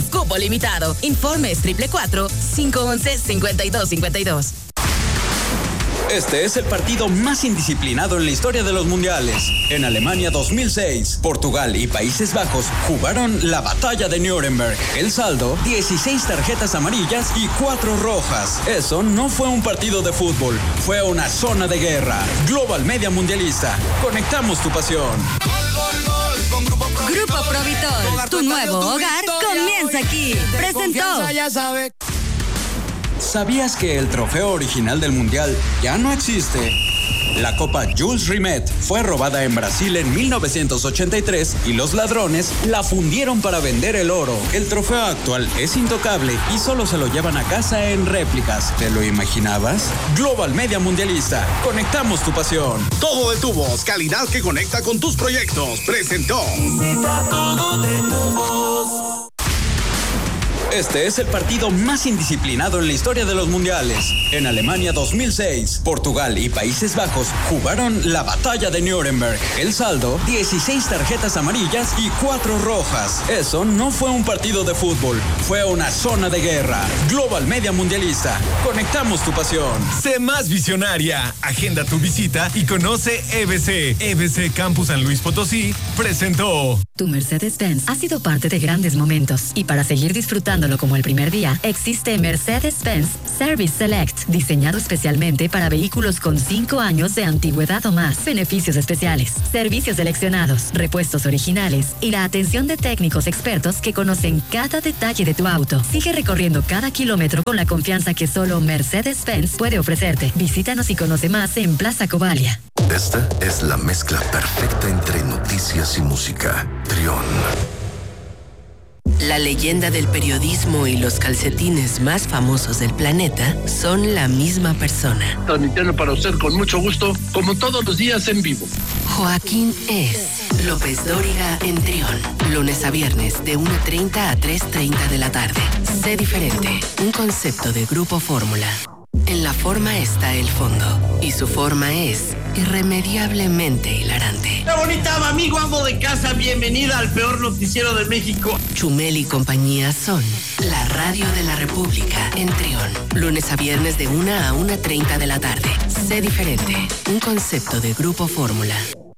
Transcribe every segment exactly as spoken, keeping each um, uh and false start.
Cupo limitado. Informes triple cuatro, cinco once, cincuenta y dos cincuenta y dos. Este es el partido más indisciplinado en la historia de los mundiales. En Alemania dos mil seis, Portugal y Países Bajos jugaron la batalla de Nuremberg. El saldo, dieciséis tarjetas amarillas y cuatro rojas. Eso no fue un partido de fútbol, fue una zona de guerra. Global Media Mundialista. Conectamos tu pasión. Grupo Provitor, tu nuevo hogar comienza aquí. Presentó. ¿Sabías que el trofeo original del Mundial ya no existe? La Copa Jules Rimet fue robada en Brasil en mil novecientos ochenta y tres y los ladrones la fundieron para vender el oro. El trofeo actual es intocable y solo se lo llevan a casa en réplicas. ¿Te lo imaginabas? Global Media Mundialista. Conectamos tu pasión. Todo de Tubos, calidad que conecta con tus proyectos. Presentó. Visita Todo de Tubos. Este es el partido más indisciplinado en la historia de los mundiales. En Alemania dos mil seis, Portugal y Países Bajos jugaron la batalla de Nuremberg. El saldo, dieciséis tarjetas amarillas y cuatro rojas. Eso no fue un partido de fútbol, fue una zona de guerra. Global Media Mundialista. Conectamos tu pasión. Sé más visionaria. Agenda tu visita y conoce E B C. E B C Campus San Luis Potosí presentó. Tu Mercedes-Benz ha sido parte de grandes momentos y para seguir disfrutando como el primer día, existe Mercedes-Benz Service Select, diseñado especialmente para vehículos con cinco años de antigüedad o más. Beneficios especiales, servicios seleccionados, repuestos originales y la atención de técnicos expertos que conocen cada detalle de tu auto. Sigue recorriendo cada kilómetro con la confianza que solo Mercedes-Benz puede ofrecerte. Visítanos y conoce más en Plaza Covalia. Esta es la mezcla perfecta entre noticias y música. Trión. La leyenda del periodismo y los calcetines más famosos del planeta son la misma persona. Transmitiendo para usted con mucho gusto, como todos los días en vivo. Joaquín es López Dóriga en Trión. Lunes a viernes de una treinta a tres treinta de la tarde. Sé diferente. Un concepto de Grupo Fórmula. En la forma está el fondo. Y su forma es irremediablemente hilarante. ¡Qué bonita, amigo amo de casa! Bienvenida al peor noticiero de México. Chumel y compañía son la radio de la República en Trión. Lunes a viernes de una a una treinta de la tarde. Sé diferente. Un concepto de Grupo Fórmula.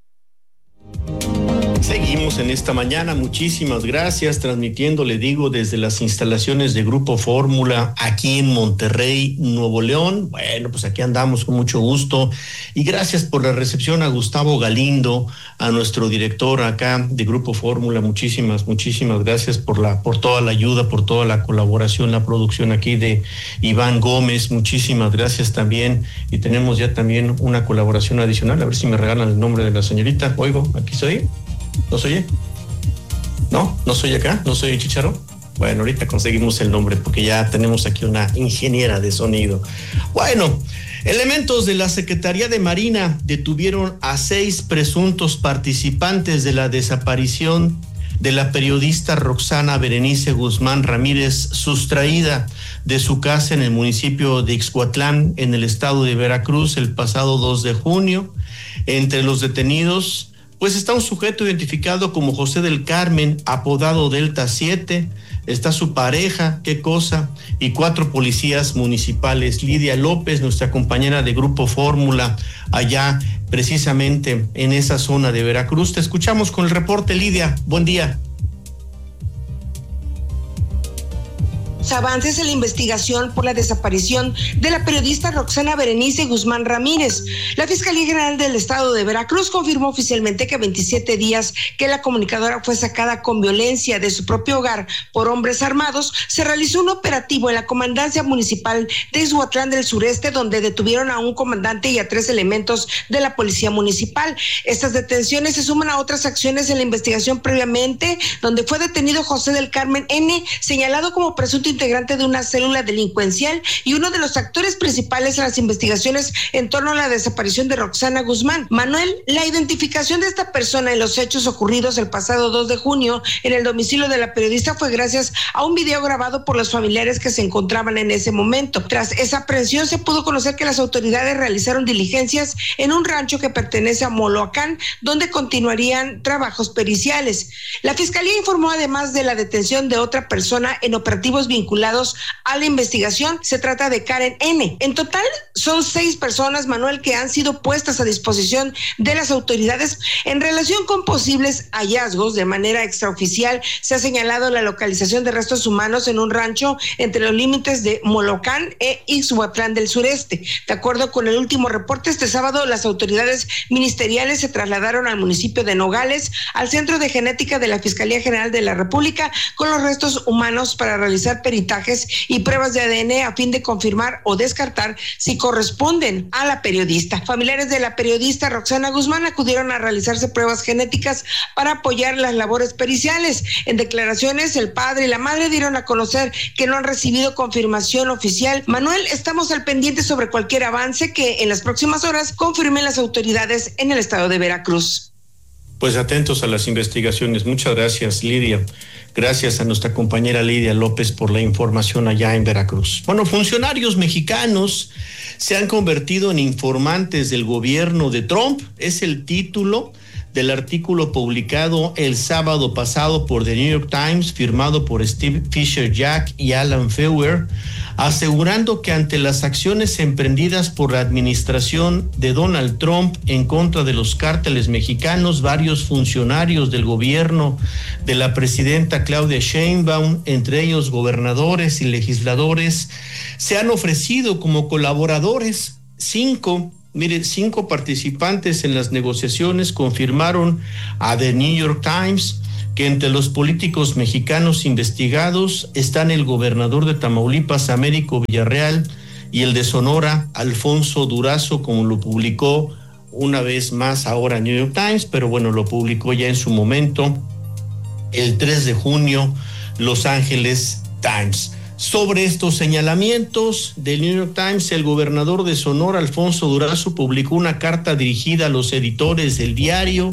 Seguimos en esta mañana, muchísimas gracias, transmitiendo, le digo, desde las instalaciones de Grupo Fórmula, aquí en Monterrey, Nuevo León. Bueno, pues aquí andamos con mucho gusto, y gracias por la recepción a Gustavo Galindo, a nuestro director acá de Grupo Fórmula. Muchísimas, muchísimas gracias por la, por toda la ayuda, por toda la colaboración, la producción aquí de Iván Gómez. Muchísimas gracias también, y tenemos ya también una colaboración adicional, a ver si me regalan el nombre de la señorita. Oigo, aquí soy. ¿No soy yo? ¿No? ¿No soy acá? ¿No soy Chicharo? Bueno, ahorita conseguimos el nombre porque ya tenemos aquí una ingeniera de sonido. Bueno, elementos de la Secretaría de Marina detuvieron a seis presuntos participantes de la desaparición de la periodista Roxana Berenice Guzmán Ramírez, sustraída de su casa en el municipio de Ixhuatlán, en el estado de Veracruz, el pasado dos de junio. Entre los detenidos pues está un sujeto identificado como José del Carmen, apodado Delta siete, está su pareja, qué cosa, y cuatro policías municipales. Lidia López, nuestra compañera de Grupo Fórmula, allá precisamente en esa zona de Veracruz. Te escuchamos con el reporte, Lidia, buen día. Avances en la investigación por la desaparición de la periodista Roxana Berenice Guzmán Ramírez. La Fiscalía General del Estado de Veracruz confirmó oficialmente que veintisiete días que la comunicadora fue sacada con violencia de su propio hogar por hombres armados, se realizó un operativo en la Comandancia Municipal de Ixhuatlán del Sureste, donde detuvieron a un comandante y a tres elementos de la Policía Municipal. Estas detenciones se suman a otras acciones en la investigación previamente, donde fue detenido José del Carmen N., señalado como presunto integrante de una célula delincuencial y uno de los actores principales en las investigaciones en torno a la desaparición de Roxana Guzmán. Manuel, la identificación de esta persona en los hechos ocurridos el pasado dos de junio en el domicilio de la periodista fue gracias a un video grabado por los familiares que se encontraban en ese momento. Tras esa aprehensión se pudo conocer que las autoridades realizaron diligencias en un rancho que pertenece a Moloacán, donde continuarían trabajos periciales. La Fiscalía informó además de la detención de otra persona en operativos vinculados a la investigación. Se trata de Karen N. En total son seis personas, Manuel, que han sido puestas a disposición de las autoridades en relación con posibles hallazgos. De manera extraoficial se ha señalado la localización de restos humanos en un rancho entre los límites de Molocán e Ixhuatlán del Sureste. De acuerdo con el último reporte, este sábado las autoridades ministeriales se trasladaron al municipio de Nogales, al Centro de Genética de la Fiscalía General de la República, con los restos humanos para realizar peritajes y pruebas de A D N a fin de confirmar o descartar si corresponden a la periodista. Familiares de la periodista Roxana Guzmán acudieron a realizarse pruebas genéticas para apoyar las labores periciales. En declaraciones, el padre y la madre dieron a conocer que no han recibido confirmación oficial. Manuel, estamos al pendiente sobre cualquier avance que en las próximas horas confirmen las autoridades en el estado de Veracruz. Pues atentos a las investigaciones. Muchas gracias, Lidia. Gracias a nuestra compañera Lidia López por la información allá en Veracruz. Bueno, funcionarios mexicanos se han convertido en informantes del gobierno de Trump. Es el título del artículo publicado el sábado pasado por The New York Times, firmado por Steve Fisher Jack y Alan Feuer, asegurando que ante las acciones emprendidas por la administración de Donald Trump en contra de los cárteles mexicanos, varios funcionarios del gobierno de la presidenta Claudia Sheinbaum, entre ellos gobernadores y legisladores, se han ofrecido como colaboradores. Cinco Mire, cinco participantes en las negociaciones confirmaron a The New York Times que entre los políticos mexicanos investigados están el gobernador de Tamaulipas, Américo Villarreal, y el de Sonora, Alfonso Durazo, como lo publicó una vez más ahora New York Times, pero bueno, lo publicó ya en su momento el tres de junio Los Angeles Times. Sobre estos señalamientos del New York Times, el gobernador de Sonora, Alfonso Durazo, publicó una carta dirigida a los editores del diario,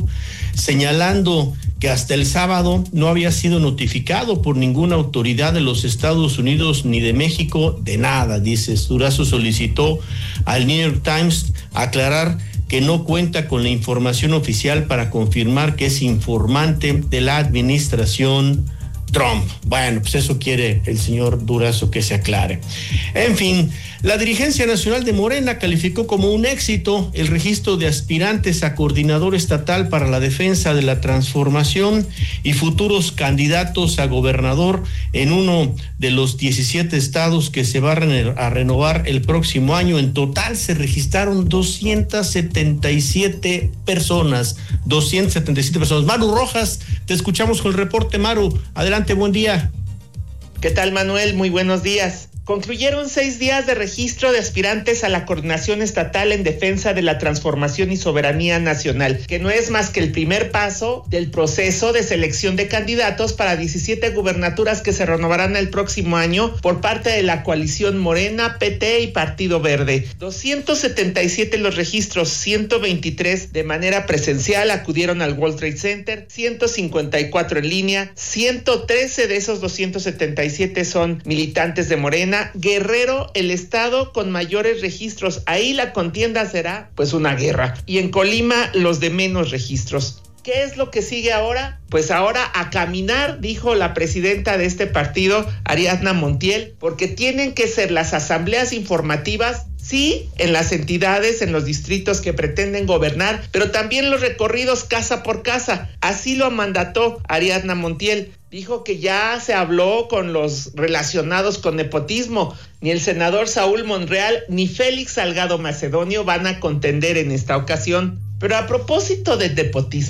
señalando que hasta el sábado no había sido notificado por ninguna autoridad de los Estados Unidos ni de México de nada. Dice, Durazo solicitó al New York Times aclarar que no cuenta con la información oficial para confirmar que es informante de la administración Trump. Bueno, pues eso quiere el señor Durazo que se aclare. En fin, la dirigencia nacional de Morena calificó como un éxito el registro de aspirantes a coordinador estatal para la defensa de la transformación y futuros candidatos a gobernador en uno de los diecisiete estados que se va a, reno- a renovar el próximo año. En total se registraron doscientas setenta y siete personas, doscientas setenta y siete personas. Maru Rojas, te escuchamos con el reporte. Maru, adelante, buen día. ¿Qué tal, Manuel? Muy buenos días. Concluyeron seis días de registro de aspirantes a la coordinación estatal en defensa de la transformación y soberanía nacional, que no es más que el primer paso del proceso de selección de candidatos para diecisiete gubernaturas que se renovarán el próximo año por parte de la coalición Morena, P T y Partido Verde. doscientos setenta y siete los registros, ciento veintitrés de manera presencial acudieron al World Trade Center, ciento cincuenta y cuatro en línea, ciento trece de esos doscientos setenta y siete son militantes de Morena. Guerrero, el estado con mayores registros. Ahí la contienda será pues una guerra. Y en Colima, los de menos registros. ¿Qué es lo que sigue ahora? Pues ahora a caminar, dijo la presidenta de este partido, Ariadna Montiel, porque tienen que ser las asambleas informativas, sí, en las entidades, en los distritos que pretenden gobernar, pero también los recorridos casa por casa. Así lo mandató Ariadna Montiel. Dijo que ya se habló con los relacionados con nepotismo. Ni el senador Saúl Monreal ni Félix Salgado Macedonio van a contender en esta ocasión. Pero a propósito de nepotismo,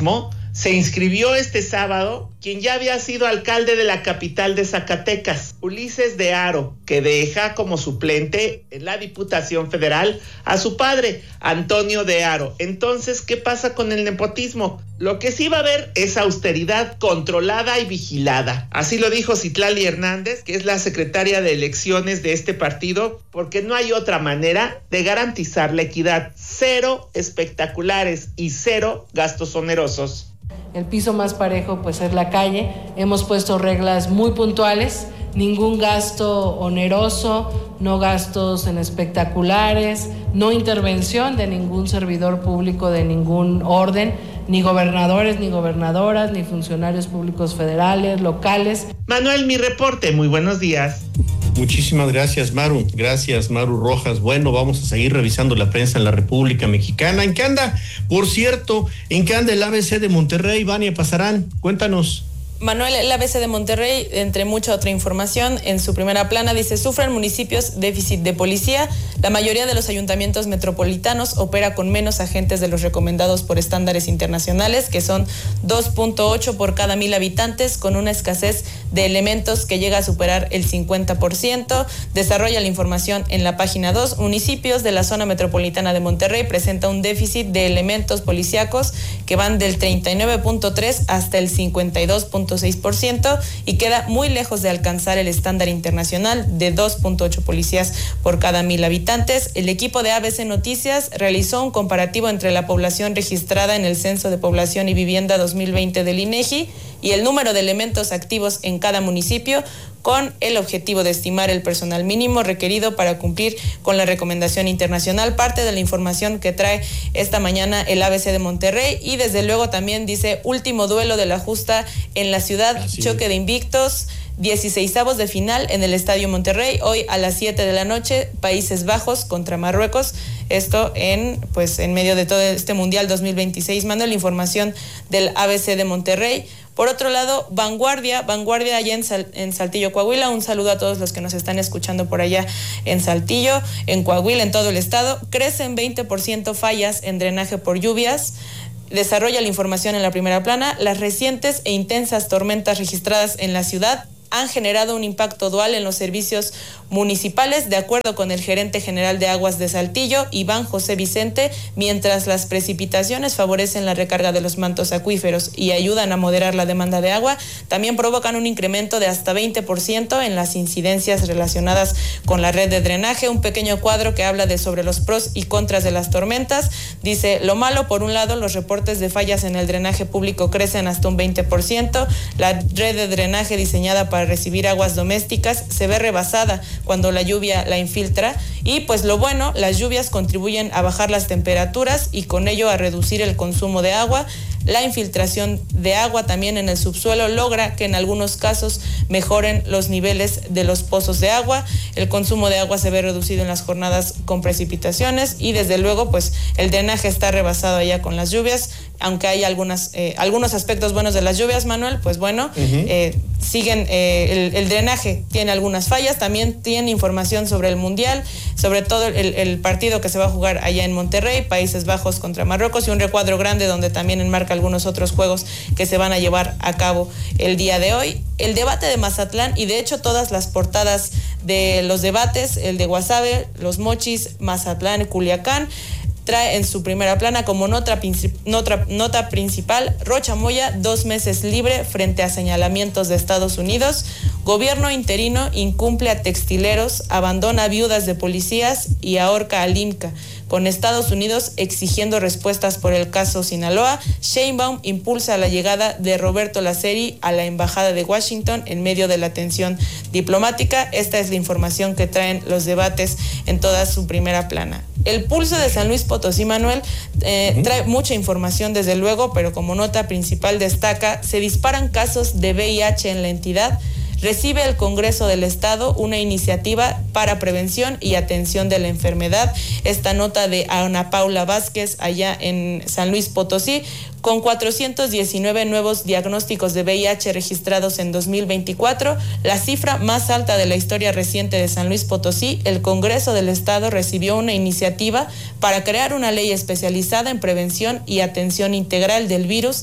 se inscribió este sábado quien ya había sido alcalde de la capital de Zacatecas, Ulises de Haro, que deja como suplente en la Diputación Federal a su padre, Antonio de Haro. Entonces, ¿qué pasa con el nepotismo? Lo que sí va a haber es austeridad controlada y vigilada. Así lo dijo Citlali Hernández, que es la secretaria de elecciones de este partido, porque no hay otra manera de garantizar la equidad. Cero espectaculares y cero gastos onerosos. El piso más parejo pues es la calle. Hemos puesto reglas muy puntuales, ningún gasto oneroso, no gastos en espectaculares, no intervención de ningún servidor público de ningún orden, ni gobernadores, ni gobernadoras, ni funcionarios públicos federales, locales. Manuel, mi reporte, muy buenos días. Muchísimas gracias, Maru. Gracias, Maru Rojas. Bueno, vamos a seguir revisando la prensa en la República Mexicana. ¿En qué anda? Por cierto, ¿en qué anda el A B C de Monterrey? Vania Pasarán, cuéntanos. Manuel, el A B C de Monterrey, entre mucha otra información, en su primera plana dice: sufren municipios déficit de policía. La mayoría de los ayuntamientos metropolitanos opera con menos agentes de los recomendados por estándares internacionales, que son dos punto ocho por cada mil habitantes, con una escasez de elementos que llega a superar el cincuenta por ciento. Desarrolla la información en la página dos. Municipios de la zona metropolitana de Monterrey presenta un déficit de elementos policíacos que van del treinta y nueve punto tres hasta el cincuenta y dos punto seis por ciento y queda muy lejos de alcanzar el estándar internacional de dos punto ocho policías por cada mil habitantes. El equipo de A B C Noticias realizó un comparativo entre la población registrada en el Censo de Población y Vivienda dos mil veinte del INEGI y el número de elementos activos en cada municipio, con el objetivo de estimar el personal mínimo requerido para cumplir con la recomendación internacional. Parte de la información que trae esta mañana el A B C de Monterrey, y desde luego también dice: último duelo de la justa en la ciudad, Así choque es. de invictos, dieciseisavos de final en el Estadio Monterrey, hoy a las siete de la noche, Países Bajos contra Marruecos. Esto en pues en medio de todo este Mundial dos mil veintiséis. Mando la información del A B C de Monterrey. Por otro lado, Vanguardia, Vanguardia allá en, Sal, en Saltillo, Coahuila. Un saludo a todos los que nos están escuchando por allá en Saltillo, en Coahuila, en todo el estado. Crecen veinte por ciento fallas en drenaje por lluvias. Desarrolla la información en la primera plana. Las recientes e intensas tormentas registradas en la ciudad han generado un impacto dual en los servicios municipales, de acuerdo con el gerente general de Aguas de Saltillo, Iván José Vicente. Mientras las precipitaciones favorecen la recarga de los mantos acuíferos y ayudan a moderar la demanda de agua, también provocan un incremento de hasta veinte por ciento en las incidencias relacionadas con la red de drenaje. Un pequeño cuadro que habla de sobre los pros y contras de las tormentas. Dice: lo malo, por un lado, los reportes de fallas en el drenaje público crecen hasta un veinte por ciento. La red de drenaje diseñada para recibir aguas domésticas se ve rebasada cuando la lluvia la infiltra. Y pues lo bueno, las lluvias contribuyen a bajar las temperaturas y con ello a reducir el consumo de agua. La infiltración de agua también en el subsuelo logra que en algunos casos mejoren los niveles de los pozos de agua. El consumo de agua se ve reducido en las jornadas con precipitaciones y desde luego pues el drenaje está rebasado allá con las lluvias. Aunque hay algunas, eh, algunos aspectos buenos de las lluvias, Manuel, pues bueno, uh-huh. eh, siguen, eh, el, el drenaje tiene algunas fallas. También tiene información sobre el Mundial, sobre todo el, el partido que se va a jugar allá en Monterrey, Países Bajos contra Marruecos, y un recuadro grande donde también enmarca algunos otros juegos que se van a llevar a cabo el día de hoy. El debate de Mazatlán, y de hecho todas las portadas de los debates, el de Guasave, Los Mochis, Mazatlán, Culiacán, trae en su primera plana como nota, nota, nota principal: Rocha Moya, dos meses libre frente a señalamientos de Estados Unidos. Gobierno interino incumple a textileros, abandona a viudas de policías y ahorca al IMCA. Con Estados Unidos exigiendo respuestas por el caso Sinaloa, Sheinbaum impulsa la llegada de Roberto Laceri a la Embajada de Washington en medio de la tensión diplomática. Esta es la información que traen los debates en toda su primera plana. El Pulso de San Luis Potosí, Manuel, eh, uh-huh. trae mucha información desde luego, pero como nota principal destaca: se disparan casos de V I H en la entidad. Recibe el Congreso del Estado una iniciativa para prevención y atención de la enfermedad. Esta nota de Ana Paula Vázquez allá en San Luis Potosí. Con cuatrocientos diecinueve nuevos diagnósticos de V I H registrados en dos mil veinticuatro, la cifra más alta de la historia reciente de San Luis Potosí, el Congreso del Estado recibió una iniciativa para crear una ley especializada en prevención y atención integral del virus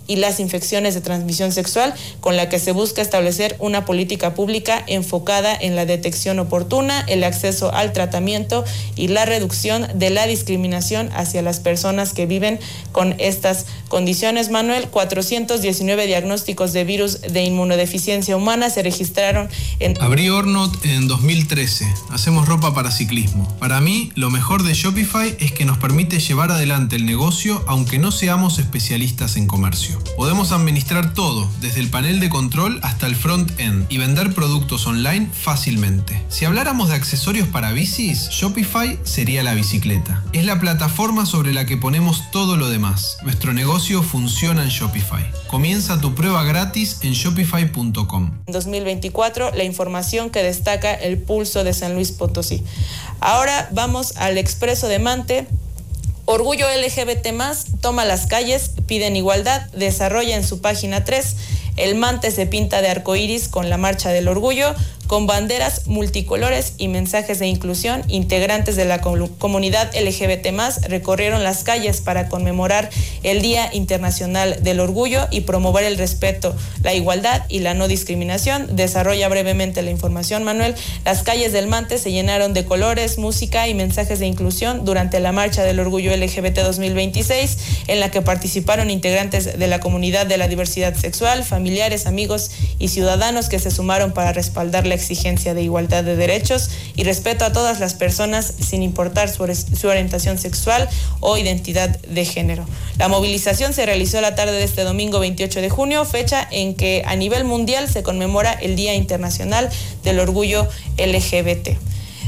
y las infecciones de transmisión sexual, con la que se busca establecer una política pública enfocada en la detección oportuna, el acceso al tratamiento y la reducción de la discriminación hacia las personas que viven con estas condiciones. Manuel, cuatrocientos diecinueve diagnósticos de virus de inmunodeficiencia humana se registraron en... Abrí Ornot en dos mil trece. Hacemos ropa para ciclismo. Para mí, lo mejor de Shopify es que nos permite llevar adelante el negocio aunque no seamos especialistas en comercio. Podemos administrar todo, desde el panel de control hasta el front-end, y vender productos online fácilmente. Si habláramos de accesorios para bicis, Shopify sería la bicicleta. Es la plataforma sobre la que ponemos todo lo demás. Nuestro negocio funciona en Shopify. Comienza tu prueba gratis en shopify punto com. En dos mil veinticuatro, la información que destaca el pulso de San Luis Potosí. Ahora vamos al Expreso de Mante. Orgullo L G B T más, toma las calles, piden igualdad, desarrolla en su página tres. El Mante se pinta de arcoíris con la Marcha del Orgullo, con banderas multicolores y mensajes de inclusión. Integrantes de la comunidad L G B T más recorrieron las calles para conmemorar el Día Internacional del Orgullo y promover el respeto, la igualdad y la no discriminación. Desarrolla brevemente la información, Manuel. Las calles del Mante se llenaron de colores, música y mensajes de inclusión durante la Marcha del Orgullo L G B T dos mil veintiséis, en la que participaron integrantes de la comunidad de la diversidad sexual, familiares, amigos y ciudadanos que se sumaron para respaldar la exigencia de igualdad de derechos y respeto a todas las personas sin importar su, su orientación sexual o identidad de género. La movilización se realizó la tarde de este domingo veintiocho de junio, fecha en que a nivel mundial se conmemora el Día Internacional del Orgullo L G B T.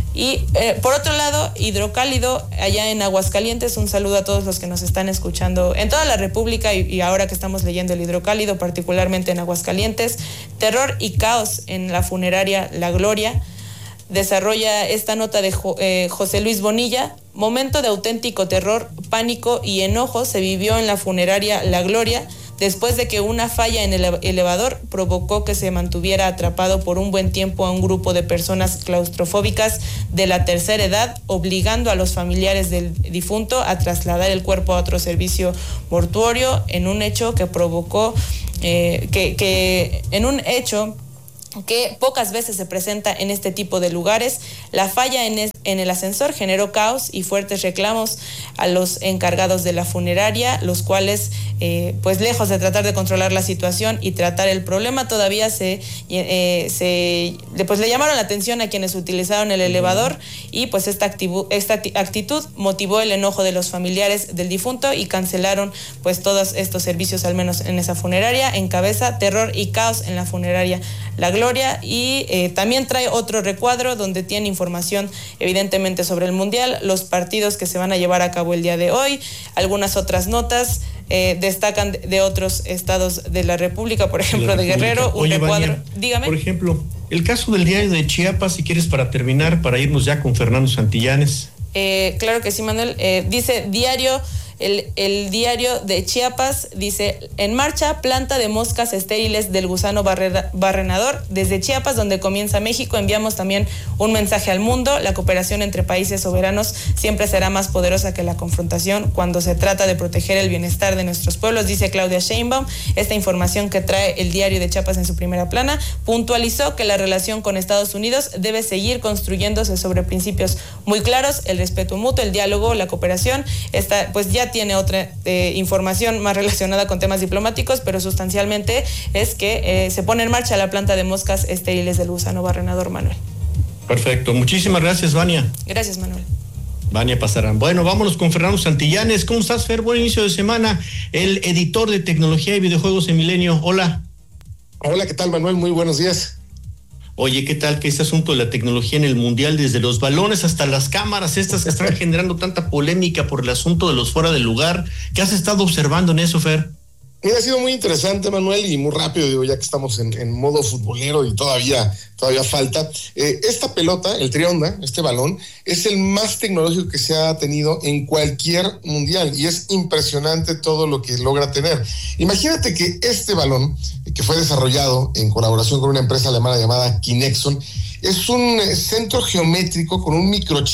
Y eh, por otro lado, Hidrocálido, allá en Aguascalientes, un saludo a todos los que nos están escuchando en toda la República y, y ahora que estamos leyendo el Hidrocálido, particularmente en Aguascalientes. Terror y caos en la funeraria La Gloria. Desarrolla esta nota de jo, eh, José Luis Bonilla. Momento de auténtico terror, pánico y enojo se vivió en la funeraria La Gloria, después de que una falla en el elevador provocó que se mantuviera atrapado por un buen tiempo a un grupo de personas claustrofóbicas de la tercera edad, obligando a los familiares del difunto a trasladar el cuerpo a otro servicio mortuorio, en un hecho que provocó, eh, que, que en un hecho que pocas veces se presenta en este tipo de lugares. La falla en, es, en el ascensor generó caos y fuertes reclamos a los encargados de la funeraria, los cuales, eh, pues lejos de tratar de controlar la situación y tratar el problema, todavía se, eh, se pues le llamaron la atención a quienes utilizaron el elevador y pues esta, activo, esta actitud motivó el enojo de los familiares del difunto y cancelaron pues todos estos servicios, al menos en esa funeraria. Encabeza terror y caos en la funeraria La Gloria, y eh, también trae otro recuadro donde tiene información evidentemente sobre el Mundial, los partidos que se van a llevar a cabo el día de hoy, algunas otras notas. Eh, destacan de otros estados de la República, por ejemplo de, de Guerrero, un Oye, recuadro. Vania, dígame. Por ejemplo, el caso del diario de Chiapas, si quieres para terminar, para irnos ya con Fernando Santillanes. Eh, claro que sí, Manuel. Eh, dice diario... El, el diario de Chiapas dice: en marcha, planta de moscas estériles del gusano barrera, barrenador. Desde Chiapas, donde comienza México, enviamos también un mensaje al mundo. La cooperación entre países soberanos siempre será más poderosa que la confrontación cuando se trata de proteger el bienestar de nuestros pueblos, dice Claudia Sheinbaum. Esta información que trae el diario de Chiapas en su primera plana puntualizó que la relación con Estados Unidos debe seguir construyéndose sobre principios muy claros: el respeto mutuo, el diálogo, la cooperación. Esta, pues ya tiene otra eh, información más relacionada con temas diplomáticos, pero sustancialmente es que eh, se pone en marcha la planta de moscas estériles del gusano barrenador, Manuel. Perfecto, muchísimas gracias, Vania. Gracias, Manuel. Vania Pasarán. Bueno, vámonos con Fernando Santillanes. ¿Cómo estás, Fer? Buen inicio de semana. El editor de tecnología y videojuegos en Milenio. Hola. Hola, ¿qué tal, Manuel? Muy buenos días. Oye, ¿qué tal que este asunto de la tecnología en el Mundial, desde los balones hasta las cámaras estas que están generando tanta polémica por el asunto de los fuera del lugar? ¿Qué has estado observando en eso, Fer? Mira, ha sido muy interesante, Manuel, y muy rápido, digo, ya que estamos en, en modo futbolero y todavía, todavía falta. Eh, esta pelota, el Trionda, este balón, es el más tecnológico que se ha tenido en cualquier mundial y es impresionante todo lo que logra tener. Imagínate que este balón, que fue desarrollado en colaboración con una empresa alemana llamada Kinexon, es un centro geométrico con un microchip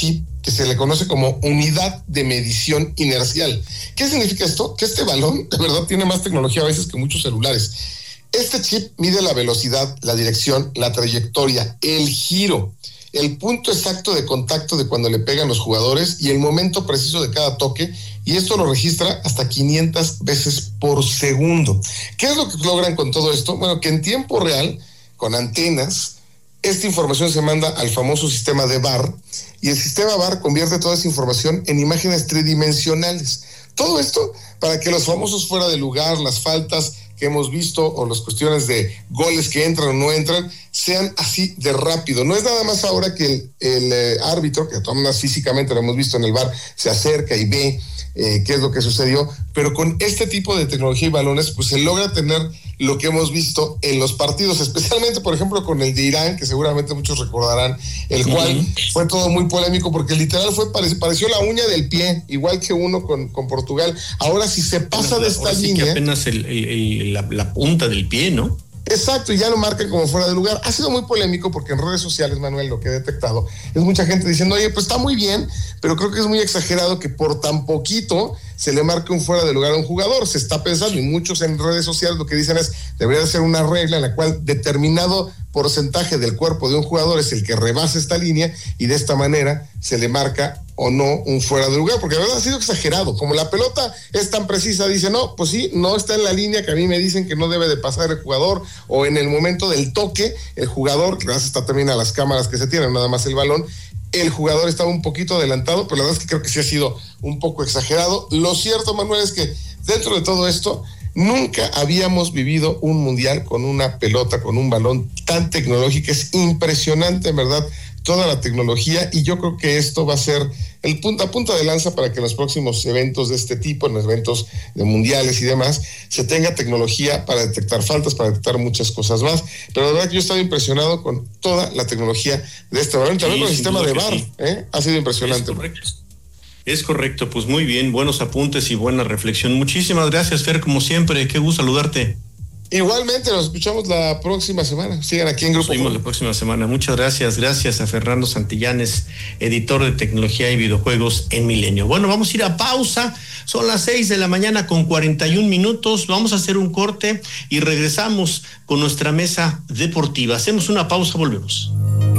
que se le conoce como unidad de medición inercial. ¿Qué significa esto? Que este balón de verdad tiene más tecnología a veces que muchos celulares. Este chip mide la velocidad, la dirección, la trayectoria, el giro, el punto exacto de contacto de cuando le pegan los jugadores y el momento preciso de cada toque, y esto lo registra hasta quinientas veces por segundo. ¿Qué es lo que logran con todo esto? Bueno, que en tiempo real, con antenas, esta información se manda al famoso sistema de V A R, y el sistema V A R convierte toda esa información en imágenes tridimensionales. Todo esto para que los famosos fuera de lugar, las faltas que hemos visto o las cuestiones de goles que entran o no entran sean así de rápido. No es nada más ahora que el, el eh, árbitro, que de todas maneras físicamente lo hemos visto en el V A R, se acerca y ve eh, qué es lo que sucedió, pero con este tipo de tecnología y balones pues se logra tener lo que hemos visto en los partidos, especialmente por ejemplo con el de Irán, que seguramente muchos recordarán, el cual uh-huh. fue todo muy polémico porque literal fue pareció la uña del pie, igual que uno con, con Portugal. Ahora si se pasa ahora, de esta ahora sí línea, que apenas el, el, el, la, la punta del pie, ¿no? Exacto, y ya lo marcan como fuera de lugar. Ha sido muy polémico porque en redes sociales, Manuel, lo que he detectado es mucha gente diciendo, oye, pues está muy bien, pero creo que es muy exagerado que por tan poquito se le marque un fuera de lugar a un jugador. Se está pensando, y muchos en redes sociales lo que dicen es, debería ser una regla en la cual determinado porcentaje del cuerpo de un jugador es el que rebasa esta línea, y de esta manera se le marca o no un fuera de lugar, porque la verdad ha sido exagerado. Como la pelota es tan precisa, dice, no, pues sí, no está en la línea que a mí me dicen que no debe de pasar el jugador, o en el momento del toque, el jugador, gracias está también a las cámaras que se tienen, nada más el balón, el jugador estaba un poquito adelantado, pero la verdad es que creo que sí ha sido un poco exagerado. Lo cierto, Manuel, es que dentro de todo esto, nunca habíamos vivido un mundial con una pelota, con un balón tan tecnológico. Es impresionante, en verdad, toda la tecnología, y yo creo que esto va a ser el punta punta de lanza para que en los próximos eventos de este tipo, en los eventos de mundiales y demás, se tenga tecnología para detectar faltas, para detectar muchas cosas más. Pero la verdad que yo he estado impresionado con toda la tecnología de este balón, también sí, con el sistema de V A R, sí. ¿eh? Ha sido impresionante. Es correcto. Es correcto, pues muy bien, buenos apuntes y buena reflexión. Muchísimas gracias, Fer, como siempre, qué gusto saludarte. Igualmente, nos escuchamos la próxima semana. Sigan aquí en Grupo. Nos vemos la próxima semana. Muchas gracias. Gracias a Fernando Santillanes, editor de tecnología y videojuegos en Milenio. Bueno, vamos a ir a pausa. Son las seis de la mañana con cuarenta y un minutos. Vamos a hacer un corte y regresamos con nuestra mesa deportiva. Hacemos una pausa, volvemos.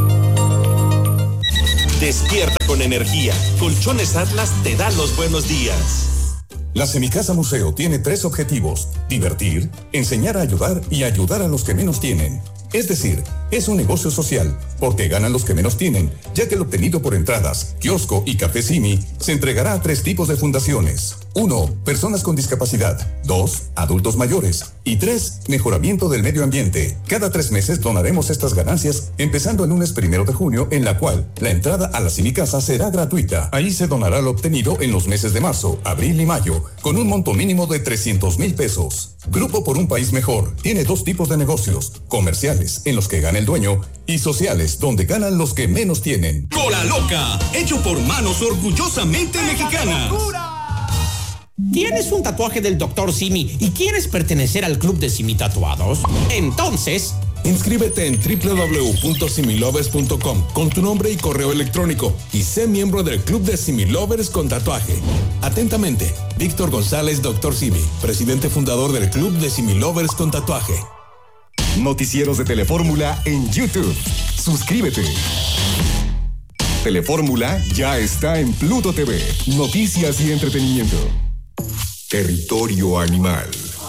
Despierta con energía. Colchones Atlas te dan los buenos días. La Semicasa Museo tiene tres objetivos: divertir, enseñar a ayudar y ayudar a los que menos tienen. Es decir, es un negocio social, porque ganan los que menos tienen, ya que el obtenido por entradas, kiosco y café Simi se entregará a tres tipos de fundaciones. Uno, personas con discapacidad. Dos, adultos mayores. Y tres, mejoramiento del medio ambiente. Cada tres meses donaremos estas ganancias, empezando el lunes primero de junio, en la cual la entrada a la Semicasa será gratuita. Ahí se donará lo obtenido en los meses de marzo, abril y mayo, con un monto mínimo de trescientos mil pesos. Grupo por un País Mejor tiene dos tipos de negocios: comerciales, en los que gana el dueño, y sociales, donde ganan los que menos tienen. Cola Loca, hecho por manos orgullosamente mexicanas. ¿Tienes un tatuaje del doctor Simi y quieres pertenecer al club de Simi Tatuados? Entonces, inscríbete en doble u doble u doble u punto similovers punto com con tu nombre y correo electrónico y sé miembro del club de Similovers con tatuaje. Atentamente, Víctor González, doctor Simi, presidente fundador del club de Similovers con tatuaje. Noticieros de Telefórmula en YouTube. Suscríbete. Telefórmula ya está en Pluto T V. Noticias y entretenimiento. Territorio animal.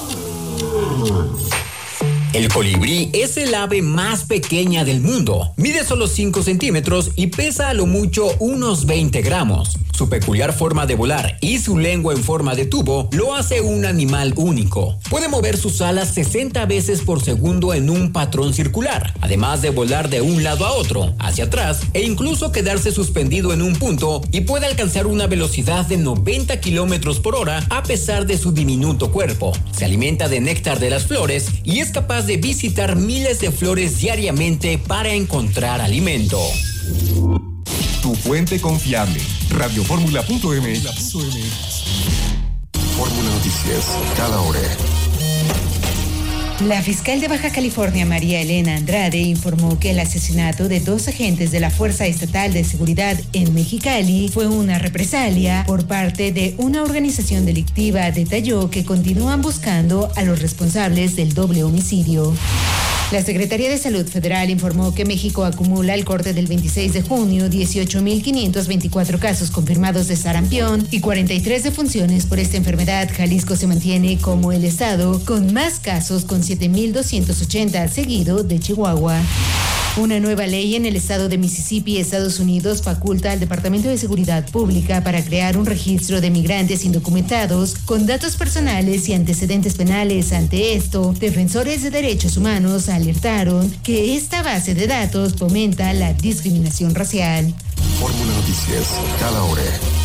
El colibrí es el ave más pequeña del mundo. Mide solo cinco centímetros y pesa a lo mucho unos veinte gramos. Su peculiar forma de volar y su lengua en forma de tubo lo hace un animal único. Puede mover sus alas sesenta veces por segundo en un patrón circular, además de volar de un lado a otro, hacia atrás, e incluso quedarse suspendido en un punto, y puede alcanzar una velocidad de noventa kilómetros por hora a pesar de su diminuto cuerpo. Se alimenta de néctar de las flores y es capaz de visitar miles de flores diariamente para encontrar alimento. Tu fuente confiable, radioformula punto m x. Fórmula Noticias, cada hora. La fiscal de Baja California, María Elena Andrade, informó que el asesinato de dos agentes de la Fuerza Estatal de Seguridad en Mexicali fue una represalia por parte de una organización delictiva. Detalló que continúan buscando a los responsables del doble homicidio. La Secretaría de Salud Federal informó que México acumula al corte del veintiséis de junio dieciocho mil quinientos veinticuatro casos confirmados de sarampión y cuarenta y tres defunciones por esta enfermedad. Jalisco se mantiene como el estado con más casos, con siete mil doscientos ochenta, seguido de Chihuahua. Una nueva ley en el estado de Mississippi, Estados Unidos, faculta al Departamento de Seguridad Pública para crear un registro de migrantes indocumentados con datos personales y antecedentes penales. Ante esto, defensores de derechos humanos alertaron que esta base de datos fomenta la discriminación racial. Fórmula Noticias, cada hora.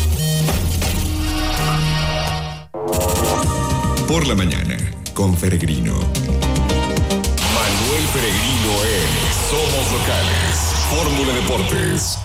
Por la mañana, con Peregrino. Manuel Peregrino en Somos Locales, Fórmula Deportes.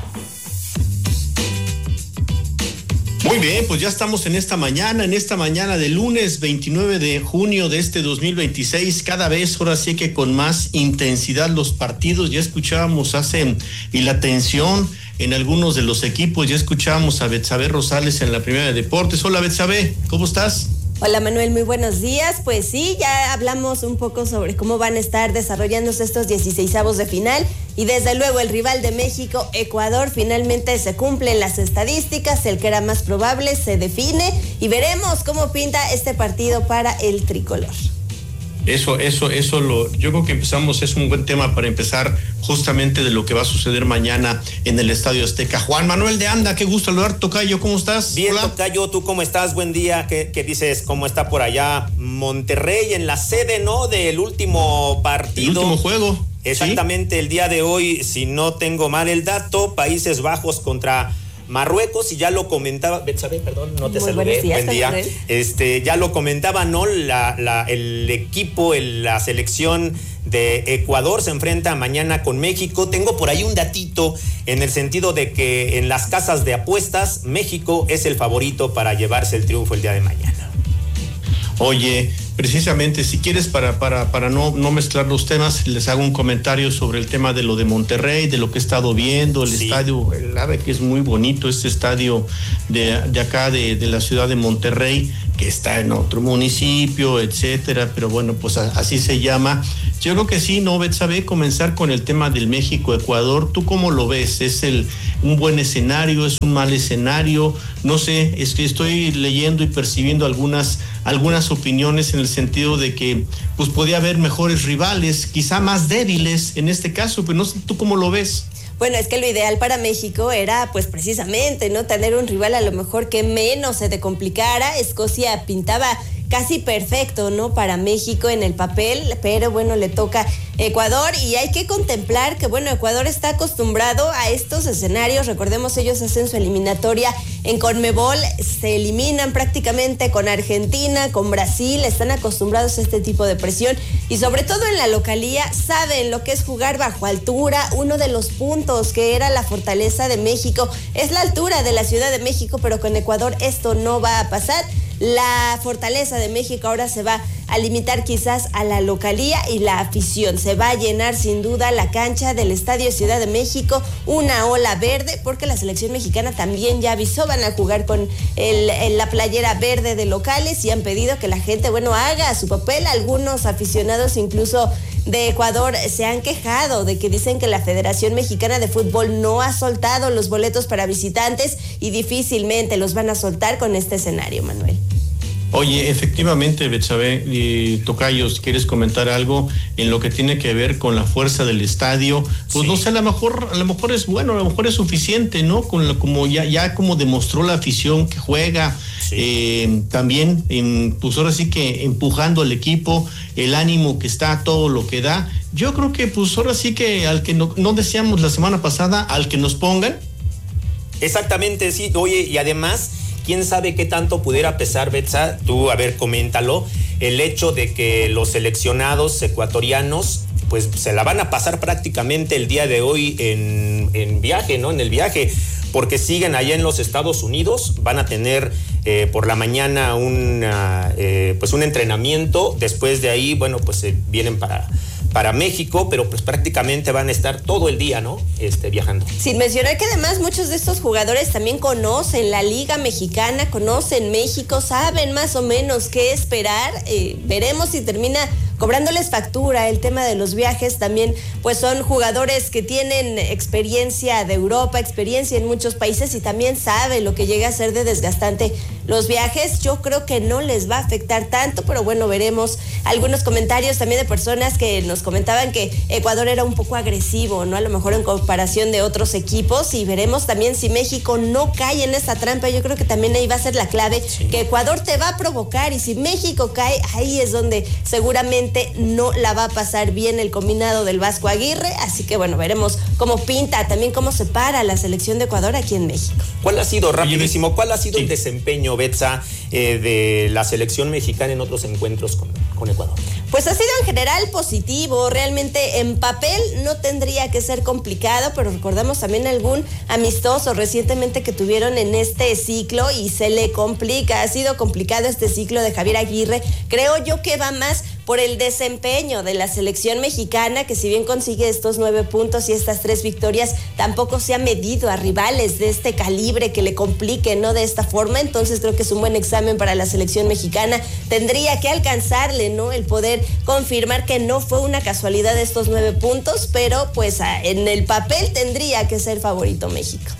Muy bien, pues ya estamos en esta mañana, en esta mañana de lunes veintinueve de junio de este dos mil veintiséis, cada vez ahora sí que con más intensidad los partidos. Ya escuchábamos hace, y la tensión en algunos de los equipos, ya escuchábamos a Betsabe Rosales en la Primera de Deportes. Hola Betsabe, ¿cómo estás? Hola Manuel, muy buenos días. Pues sí, ya hablamos un poco sobre cómo van a estar desarrollándose estos dieciseisavos de final y desde luego el rival de México, Ecuador, finalmente se cumplen las estadísticas, el que era más probable se define y veremos cómo pinta este partido para el tricolor. Eso, eso, eso lo, yo creo que empezamos, es un buen tema para empezar justamente de lo que va a suceder mañana en el Estadio Azteca. Juan Manuel de Anda, qué gusto saludar, tocayo, ¿cómo estás? Bien, Hola. Tocayo, ¿tú cómo estás? Buen día, ¿qué, qué dices? ¿Cómo está por allá Monterrey en la sede, no, del último partido? El último juego. Exactamente, ¿sí? El día de hoy, si no tengo mal el dato, Países Bajos contra Marruecos, y ya lo comentaba, Betsabe, perdón, no te Muy saludé, días, buen día. Este, ya lo comentaba, ¿no? La, la, el equipo, el, la selección de Ecuador se enfrenta mañana con México. Tengo por ahí un datito en el sentido de que en las casas de apuestas, México es el favorito para llevarse el triunfo el día de mañana. Oye, precisamente, si quieres, para, para, para no, no mezclar los temas, les hago un comentario sobre el tema de lo de Monterrey, de lo que he estado viendo, el sí. estadio, el AVE, que es muy bonito, este estadio de, de acá, de, de la ciudad de Monterrey, que está en otro municipio, etcétera, pero bueno, pues a, así se llama. Yo creo que sí, ¿no, Betsabe? Comenzar con el tema del México-Ecuador, ¿tú cómo lo ves? ¿Es el, un buen escenario? ¿Es un mal escenario? No sé, es que estoy leyendo y percibiendo algunas, algunas opiniones en el sentido de que pues podía haber mejores rivales, quizá más débiles en este caso, pero no sé, ¿tú cómo lo ves? Bueno, es que lo ideal para México era, pues precisamente, ¿no? Tener un rival a lo mejor que menos se te complicara. Escocia pintaba casi perfecto, ¿no? Para México en el papel, pero bueno, le toca Ecuador y hay que contemplar que, bueno, Ecuador está acostumbrado a estos escenarios. Recordemos, ellos hacen su eliminatoria en Conmebol, se eliminan prácticamente con Argentina, con Brasil, están acostumbrados a este tipo de presión y sobre todo en la localía saben lo que es jugar bajo altura. Uno de los puntos que era la fortaleza de México es la altura de la Ciudad de México, pero con Ecuador esto no va a pasar. La fortaleza de México ahora se va a limitar quizás a la localía y la afición. Se va a llenar sin duda la cancha del Estadio Ciudad de México, una ola verde, porque la selección mexicana también ya avisó, van a jugar con el, el, la playera verde de locales y han pedido que la gente, bueno, haga su papel. Algunos aficionados incluso de Ecuador se han quejado de que dicen que la Federación Mexicana de Fútbol no ha soltado los boletos para visitantes y difícilmente los van a soltar con este escenario, Manuel. Oye, efectivamente, Betsabe, eh, Tocayo, si quieres comentar algo en lo que tiene que ver con la fuerza del estadio, pues sí. No sé, a lo mejor, a lo mejor es bueno, a lo mejor es suficiente, ¿no? Con la, como ya, ya como demostró la afición que juega, sí. eh, también, en, pues ahora sí que empujando al equipo, el ánimo que está, todo lo que da. Yo creo que, pues ahora sí que al que no, no decíamos la semana pasada, al que nos pongan. Exactamente, sí. Oye, y además, quién sabe qué tanto pudiera pesar, Betsa, tú, a ver, coméntalo, el hecho de que los seleccionados ecuatorianos pues se la van a pasar prácticamente el día de hoy en, en viaje, ¿no? En el viaje, porque siguen allá en los Estados Unidos, van a tener eh, por la mañana una, eh, pues un entrenamiento, después de ahí, bueno, pues eh, vienen para... para México, pero pues prácticamente van a estar todo el día, ¿no? Este, viajando. Sin mencionar que además muchos de estos jugadores también conocen la Liga Mexicana, conocen México, saben más o menos qué esperar. Eh, veremos si termina cobrándoles factura el tema de los viajes. También pues son jugadores que tienen experiencia de Europa, experiencia en muchos países y también saben lo que llega a ser de desgastante los viajes. Yo creo que no les va a afectar tanto, pero bueno, veremos. Algunos comentarios también de personas que nos comentaban que Ecuador era un poco agresivo, ¿no? A lo mejor en comparación de otros equipos, y veremos también si México no cae en esa trampa. Yo creo que también ahí va a ser la clave, sí. que Ecuador te va a provocar, y si México cae, ahí es donde seguramente no la va a pasar bien el combinado del Vasco Aguirre. Así que bueno, veremos cómo pinta, también cómo se para la selección de Ecuador aquí en México. ¿Cuál ha sido, rapidísimo, cuál ha sido sí. el desempeño, Betsa, eh, de la selección mexicana en otros encuentros con, con Ecuador? Pues ha sido en general positivo, realmente en papel no tendría que ser complicado, pero recordamos también algún amistoso recientemente que tuvieron en este ciclo y se le complica, ha sido complicado este ciclo de Javier Aguirre. Creo yo que va más por el desempeño de la selección mexicana, que si bien consigue estos nueve puntos y estas tres victorias, tampoco se ha medido a rivales de este calibre que le compliquen, ¿no? De esta forma. Entonces creo que es un buen examen para la selección mexicana. Tendría que alcanzarle, ¿no? El poder confirmar que no fue una casualidad estos nueve puntos, pero pues en el papel tendría que ser favorito México.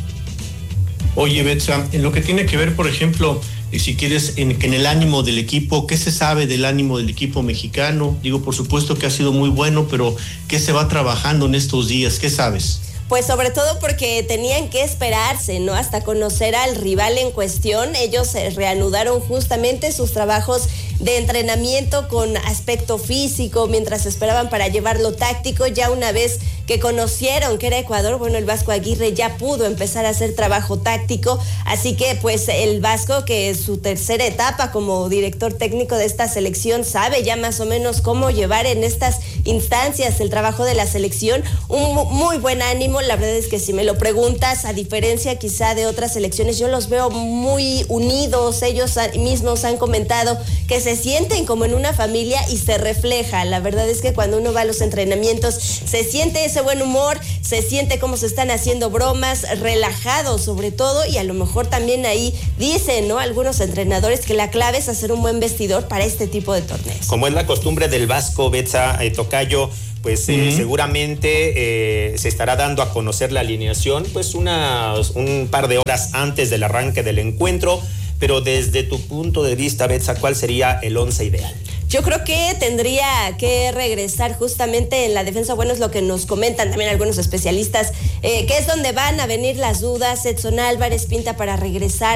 Oye, Betsa, en lo que tiene que ver, por ejemplo, si quieres, en, en el ánimo del equipo, ¿qué se sabe del ánimo del equipo mexicano? Digo, por supuesto que ha sido muy bueno, pero ¿qué se va trabajando en estos días? ¿Qué sabes? Pues sobre todo porque tenían que esperarse, ¿no? Hasta conocer al rival en cuestión. Ellos se reanudaron justamente sus trabajos de entrenamiento con aspecto físico mientras esperaban para llevarlo táctico. Ya una vez que conocieron que era Ecuador, bueno, el Vasco Aguirre ya pudo empezar a hacer trabajo táctico. Así que pues el Vasco, que es su tercera etapa como director técnico de esta selección, sabe ya más o menos cómo llevar en estas instancias el trabajo de la selección. Un muy buen ánimo. La verdad es que si me lo preguntas, a diferencia quizá de otras selecciones, yo los veo muy unidos. Ellos mismos han comentado que se sienten como en una familia y se refleja. La verdad es que cuando uno va a los entrenamientos se siente ese buen humor, se siente cómo se están haciendo bromas, relajados sobre todo, y a lo mejor también ahí dicen, ¿no?, algunos entrenadores que la clave es hacer un buen vestidor para este tipo de torneos. Como es la costumbre del Vasco, Betsa, eh, tocayo, pues eh, uh-huh. seguramente eh, se estará dando a conocer la alineación pues unas, un par de horas antes del arranque del encuentro, pero desde tu punto de vista, Betsa, ¿cuál sería el once ideal? Yo creo que tendría que regresar justamente en la defensa. Bueno, es lo que nos comentan también algunos especialistas, eh, que es donde van a venir las dudas. Edson Álvarez pinta para regresar.